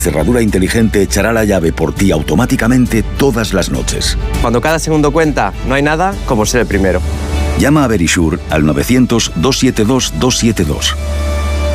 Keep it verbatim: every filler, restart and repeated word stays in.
Cerradura inteligente echará la llave por ti automáticamente todas las noches. Cuando cada segundo cuenta, no hay nada como ser el primero. Llama a Verisure al novecientos, doscientos setenta y dos, doscientos setenta y dos.